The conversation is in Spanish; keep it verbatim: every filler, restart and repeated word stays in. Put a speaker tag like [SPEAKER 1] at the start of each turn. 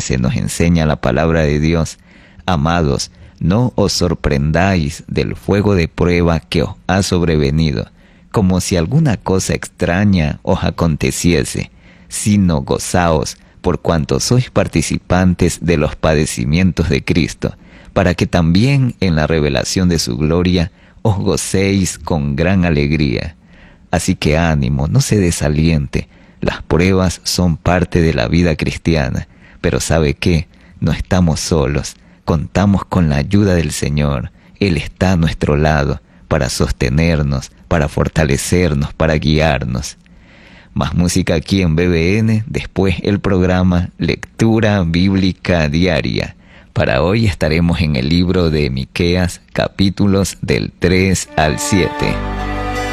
[SPEAKER 1] trece nos enseña la palabra de Dios: amados, no os sorprendáis del fuego de prueba que os ha sobrevenido, como si alguna cosa extraña os aconteciese, sino gozaos por cuanto sois participantes de los padecimientos de Cristo, para que también en la revelación de su gloria os gocéis con gran alegría. Así que ánimo, no se desaliente. Las pruebas son parte de la vida cristiana, pero ¿sabe qué? No estamos solos, contamos con la ayuda del Señor. Él está a nuestro lado para sostenernos, para fortalecernos, para guiarnos. Más música aquí en B B N, después el programa Lectura Bíblica Diaria. Para hoy estaremos en el libro de Miqueas, capítulos del tres al siete.